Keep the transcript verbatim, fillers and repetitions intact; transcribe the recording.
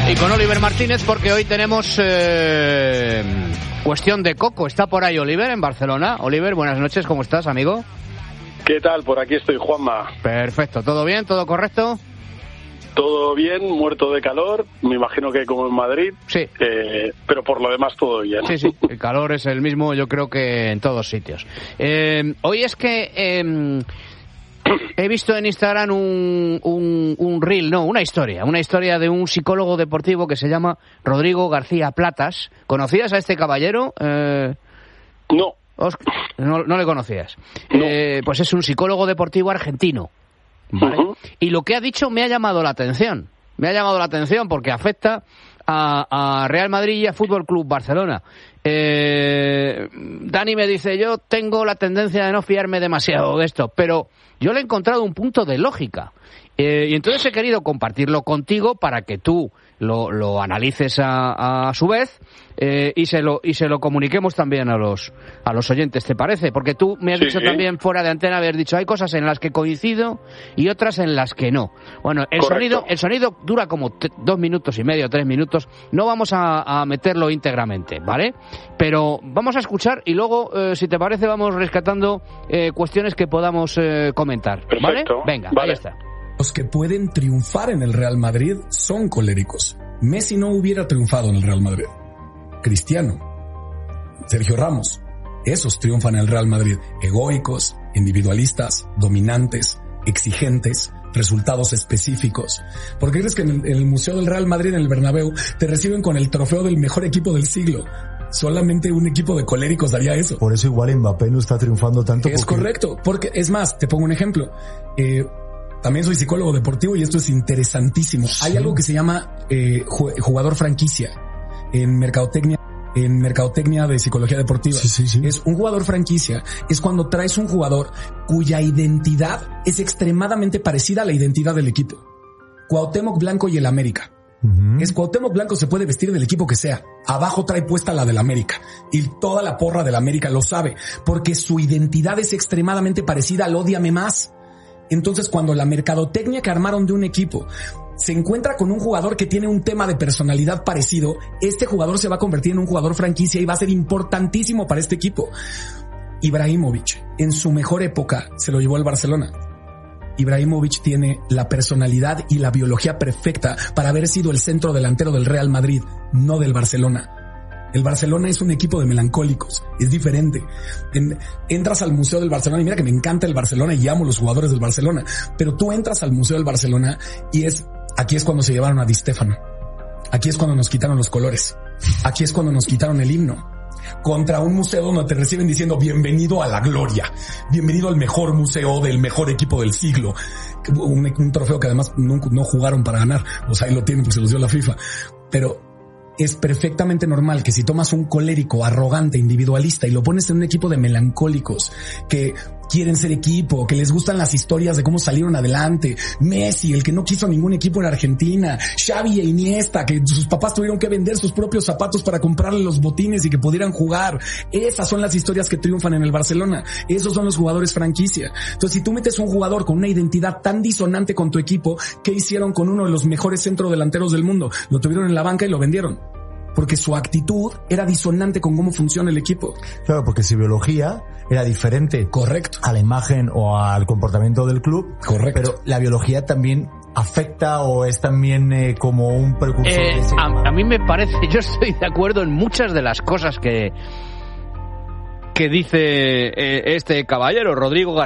Y con Oliver Martínez, porque hoy tenemos eh, cuestión de Coco. Está por ahí Oliver en Barcelona. Oliver, buenas noches, ¿cómo estás, amigo? ¿Qué tal? Por aquí estoy, Juanma. Perfecto, ¿todo bien? ¿Todo correcto? Todo bien, muerto de calor, me imagino que como en Madrid, sí. eh, pero por lo demás todo bien. Sí, sí, el calor es el mismo, yo creo que en todos sitios. Eh, hoy es que... Eh, he visto en Instagram un, un, un reel, no, una historia, una historia de un psicólogo deportivo que se llama Rodrigo García Platas. ¿Conocías a este caballero? Eh, no. Oscar, no. No le conocías. No. Eh, pues es un psicólogo deportivo argentino, ¿vale? Uh-huh. Y lo que ha dicho me ha llamado la atención. Me ha llamado la atención porque afecta a, a Real Madrid y a Fútbol Club Barcelona. Eh, Dani me dice, yo tengo la tendencia de no fiarme demasiado de esto, pero yo le he encontrado un punto de lógica. Eh, y entonces he querido compartirlo contigo para que tú lo, lo analices a, a su vez eh, y se lo y se lo comuniquemos también a los a los oyentes, ¿te parece? Porque tú me has sí, dicho sí. también fuera de antena, habías dicho, hay cosas en las que coincido y otras en las que no. Bueno, el Correcto. sonido el sonido dura como t- dos minutos y medio, tres minutos. No vamos a, a meterlo íntegramente, ¿vale? Pero vamos a escuchar y luego, eh, si te parece, vamos rescatando eh, cuestiones que podamos eh, comentar, ¿vale? Perfecto. Venga, vale. ahí está. Los que pueden triunfar en el Real Madrid son coléricos. Messi no hubiera triunfado en el Real Madrid. Cristiano, Sergio Ramos, esos triunfan en el Real Madrid. Egoicos, individualistas, dominantes, exigentes, resultados específicos. ¿Por qué crees que en el, en el Museo del Real Madrid, en el Bernabéu, te reciben con el trofeo del mejor equipo del siglo? Solamente un equipo de coléricos haría eso. Por eso igual Mbappé no está triunfando tanto. Es porque... correcto, porque es más, te pongo un ejemplo. Eh, También soy psicólogo deportivo y esto es interesantísimo. Sí. Hay algo que se llama eh, jugador franquicia en mercadotecnia, en mercadotecnia de psicología deportiva. Sí, sí, sí. Es un jugador franquicia, es cuando traes un jugador cuya identidad es extremadamente parecida a la identidad del equipo. Cuauhtémoc Blanco y el América. Uh-huh. Es Cuauhtémoc Blanco se puede vestir del equipo que sea. Abajo trae puesta la del América. Y toda la porra del América lo sabe. Porque su identidad es extremadamente parecida al ódiame más. Entonces, cuando la mercadotecnia que armaron de un equipo se encuentra con un jugador que tiene un tema de personalidad parecido, este jugador se va a convertir en un jugador franquicia y va a ser importantísimo para este equipo. Ibrahimovic, en su mejor época, se lo llevó al Barcelona. Ibrahimovic tiene la personalidad y la biología perfecta para haber sido el centro delantero del Real Madrid, no del Barcelona. El Barcelona es un equipo de melancólicos, es diferente. En, entras al Museo del Barcelona y mira que me encanta el Barcelona y amo los jugadores del Barcelona, pero tú entras al Museo del Barcelona y es, aquí es cuando se llevaron a Di Stéfano, aquí es cuando nos quitaron los colores, aquí es cuando nos quitaron el himno, contra un museo donde te reciben diciendo bienvenido a la gloria, bienvenido al mejor museo del mejor equipo del siglo, un, un trofeo que además no, no jugaron para ganar, o sea, ahí lo tienen porque se los dio la FIFA, pero es perfectamente normal que si tomas un colérico, arrogante, individualista y lo pones en un equipo de melancólicos que quieren ser equipo, que les gustan las historias de cómo salieron adelante, Messi, el que no quiso ningún equipo en Argentina, Xavi e Iniesta, que sus papás tuvieron que vender sus propios zapatos para comprarle los botines y que pudieran jugar. Esas son las historias que triunfan en el Barcelona. Esos son los jugadores franquicia. Entonces, si tú metes un jugador con una identidad tan disonante con tu equipo, ¿qué hicieron con uno de los mejores centrodelanteros del mundo? Lo tuvieron en la banca y lo vendieron. Porque su actitud era disonante con cómo funciona el equipo. Claro, porque su biología era diferente. Correcto. A la imagen o al comportamiento del club. Correcto. Pero la biología también afecta o es también eh, como un precursor. Eh, de ese a, a mí me parece, yo estoy de acuerdo en muchas de las cosas que, que dice eh, este caballero, Rodrigo García.